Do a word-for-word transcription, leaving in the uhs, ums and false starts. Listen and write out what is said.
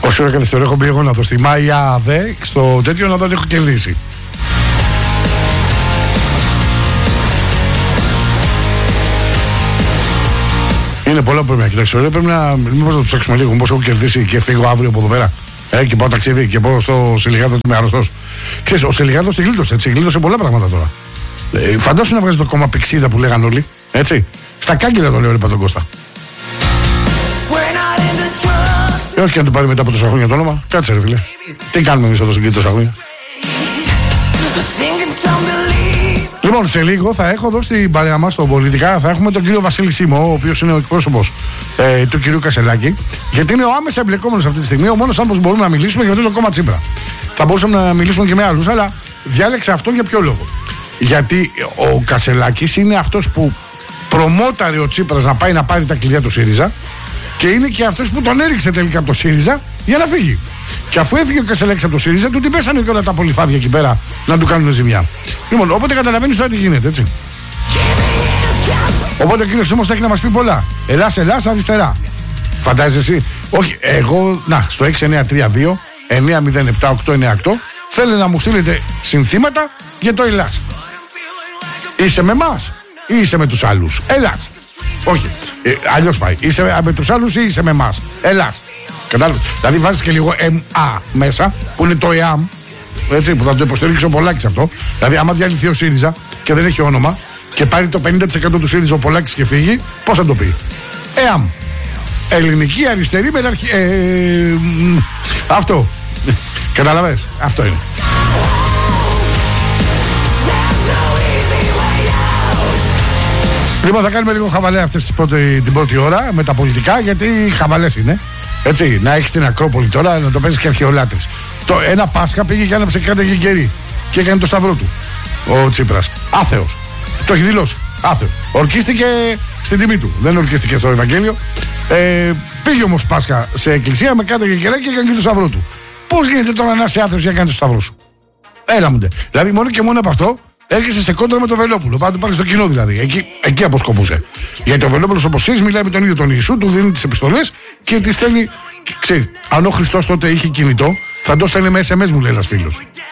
Πόση ώρα καθυστερώ έχω μπει εγώ να δω στη Μάια δε, στο τέτοιο να δω αν έχω κερδίσει. Είναι πολλά που πρέπει να κοιτάξω. Πρέπει να, μήπως να το ψάξουμε λίγο. Μήπως έχω κερδίσει και φύγω αύριο από εδώ πέρα. Ε, και πάω ταξίδι και πάω στο Σελιγάδο του είμαι αρρωστός. Ξέρεις, ο Σελιγάδος τη γλίτωσε, έτσι. Γλίτωσε πολλά πράγματα τώρα. Ε, φαντάσου να βγάζει το κόμμα πηξίδα που λέγαν όλοι. Έτσι. Στα κάγκελα το λέω ρε Παντογκώστα. Ε, όχι και να του πάρει μετά από τόσα χρόνια το όνομα. Κάτσε ρε φίλε. Τι κάνουμε εμείς εδώ στην τόσα χρόνια. Λοιπόν, σε λίγο θα έχω εδώ στην παρέα μας, στον πολιτικά, θα έχουμε τον κύριο Βασίλη Σίμω, ο οποίος είναι ο εκπρόσωπος ε, του κυρίου Κασελάκη, γιατί είναι ο άμεσα εμπλεκόμενος αυτή τη στιγμή, ο μόνος άνθρωπος που μπορούμε να μιλήσουμε για αυτό το κόμμα Τσίπρα. Θα μπορούσαμε να μιλήσουμε και με άλλους, αλλά διάλεξα αυτόν για ποιο λόγο. Γιατί ο Κασελάκης είναι αυτός που προμόταρε ο Τσίπρας να πάει να πάρει τα κλειδιά του ΣΥΡΙΖΑ και είναι και αυτός που τον έριξε τελικά από το ΣΥΡΙΖΑ για να φύγει. Και αφού έφυγε ο Κασελάκης από το ΣΥΡΙΖΑ, του την πέσανε και όλα τα πολυφάδια εκεί πέρα να του κάνουν ζημιά. Λοιπόν, οπότε καταλαβαίνεις τώρα τι γίνεται, έτσι. Οπότε ο κύριος Σίμως θα έχει να μας πει πολλά. Ελλάς, Ελλάς, αριστερά. Φαντάζεσαι εσύ. Όχι, εγώ, να, στο έξι εννιά τρία δύο εννιά μηδέν επτά οκτώ εννιά οκτώ θέλετε να μου στείλετε συνθήματα για το Ελλάς. Είσαι με εμάς ή είσαι με τους άλλους? Ελλάς. Όχι, ε, αλλιώς πάει. Είσαι με τους άλλους ή είσαι με εμάς? Ελλάς. Κατάλαβε. Δηλαδή βάζεις και λίγο εμ α μέσα, που είναι το ΕΑΜ, έτσι, που θα το υποστηρίξει ο Πολάκης αυτό. Δηλαδή, άμα διαλυθεί ο ΣΥΡΙΖΑ και δεν έχει όνομα και πάρει το πενήντα τοις εκατό του ΣΥΡΙΖΑ ο Πολάκης και φύγει, πώς θα το πει? ΕΑΜ. Ελληνική αριστερή μεταρχή. Ε, ε, αυτό. Καταλαβες. Αυτό είναι. Λοιπόν, θα κάνουμε λίγο χαβαλέ αυτές τις πρώτη, την πρώτη ώρα με τα πολιτικά, γιατί χαβαλές είναι. Έτσι, να έχεις την Ακρόπολη τώρα, να το παίζεις και αρχαιολάτρης. Το ένα Πάσχα πήγε και άναψε κάτι γεκερί και έκανε το σταυρό του ο Τσίπρας. Άθεος. Το έχει δηλώσει. Άθεο. Ορκίστηκε στην τιμή του. Δεν ορκίστηκε στο Ευαγγέλιο. Ε, πήγε όμως Πάσχα σε εκκλησία με κάτι γεκεράκι και έκανε και το σταυρό του. Πώς γίνεται τώρα να είσαι άθεος για να κάνεις το σταυρό σου? Έλα μου ντε. Δηλαδή, μόνο και μόνο από αυτό έρχεσαι σε κόντρα με το Βελόπουλο. Πάντα του πάρει στο κοινό δηλαδή. Εκεί, εκεί αποσκοπούσε. Γιατί ο Βελόπουλος, όπως ξέρεις, μιλάει με τον ίδιο τον Ιησού, του δίνει τις επιστολές και τις στέλνει. Ξέρει, αν ο Χριστός τότε είχε κινητό, θα το στέλνει με ες εμ ες, μου λέει ένας φίλος.